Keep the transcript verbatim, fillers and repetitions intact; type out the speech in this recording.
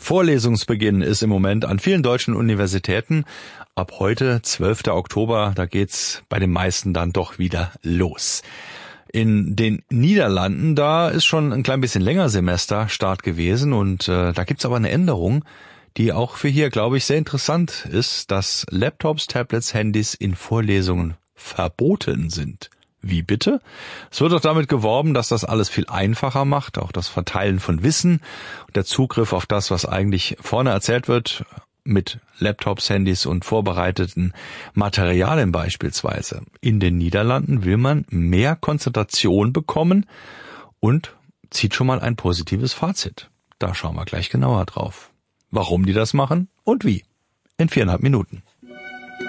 Vorlesungsbeginn ist im Moment an vielen deutschen Universitäten. Ab heute, zwölfter Oktober, da geht's bei den meisten dann doch wieder los. In den Niederlanden, da ist schon ein klein bisschen länger Semesterstart gewesen und äh, da gibt's aber eine Änderung, die auch für hier, glaube ich, sehr interessant ist, dass Laptops, Tablets, Handys in Vorlesungen verboten sind. Wie bitte? Es wird doch damit geworben, dass das alles viel einfacher macht, auch das Verteilen von Wissen und der Zugriff auf das, was eigentlich vorne erzählt wird, mit Laptops, Handys und vorbereiteten Materialien beispielsweise. In den Niederlanden will man mehr Konzentration bekommen und zieht schon mal ein positives Fazit. Da schauen wir gleich genauer drauf. Warum die das machen und wie. In viereinhalb Minuten.